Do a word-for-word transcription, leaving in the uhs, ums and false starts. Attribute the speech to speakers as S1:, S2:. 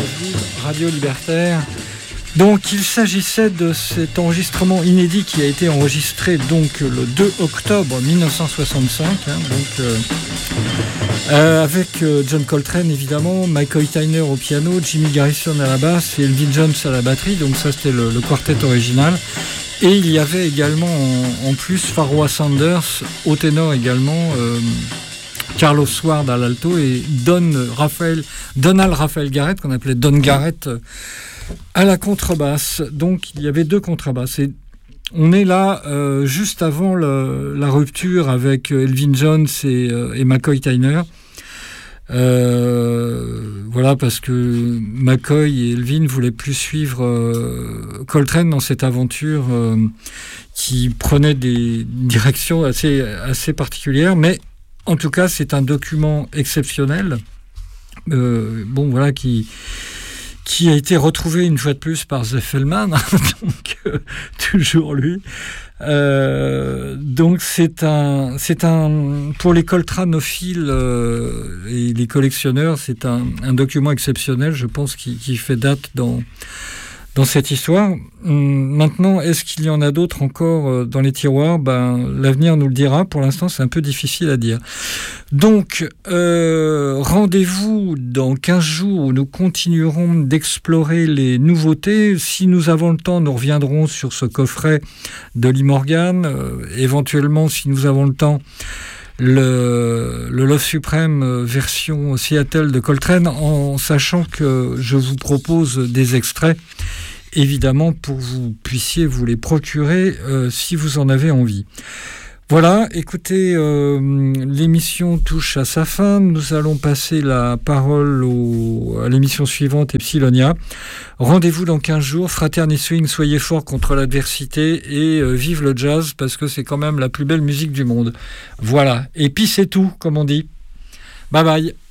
S1: Radio Libertaire. Donc il s'agissait de cet enregistrement inédit qui a été enregistré donc le deux octobre mille neuf cent soixante-cinq, hein, donc euh, euh, avec euh, John Coltrane évidemment, McCoy Tyner au piano, Jimmy Garrison à la basse et Elvin Jones à la batterie. Donc ça c'était le, le quartet original. Et il y avait également en, en plus Pharoah Sanders au ténor également. Euh, Carlos Ward à l'alto et Don Raphael, Donald Raphael Garrett, qu'on appelait Don Garrett, à la contrebasse. Donc il y avait deux contrebasses. Et on est là euh, juste avant le, la rupture avec Elvin Jones et, euh, et McCoy Tyner. Euh, voilà, parce que McCoy et Elvin ne voulaient plus suivre euh, Coltrane dans cette aventure euh, qui prenait des directions assez, assez particulières, mais en tout cas, c'est un document exceptionnel, euh, bon voilà, qui qui a été retrouvé une fois de plus par Zef Hellman, donc euh, toujours lui. Euh, donc c'est un c'est un pour les coltranophiles euh, et les collectionneurs, c'est un, un document exceptionnel, je pense, qui, qui fait date dans dans cette histoire. Maintenant, est-ce qu'il y en a d'autres encore dans les tiroirs ? Ben, l'avenir nous le dira. Pour l'instant, c'est un peu difficile à dire. Donc, euh, rendez-vous dans quinze jours où nous continuerons d'explorer les nouveautés. Si nous avons le temps, nous reviendrons sur ce coffret de Lee Morgan. Euh, éventuellement, si nous avons le temps, le, le Love Supreme version Seattle de Coltrane, en sachant que je vous propose des extraits, évidemment, pour que vous puissiez vous les procurer euh, si vous en avez envie. Voilà, écoutez, euh, l'émission touche à sa fin. Nous allons passer la parole au, à l'émission suivante, Epsilonia. Rendez-vous dans quinze jours. Fraternity Swing, soyez forts contre l'adversité et euh, vive le jazz, parce que c'est quand même la plus belle musique du monde. Voilà, et puis c'est tout, comme on dit. Bye bye.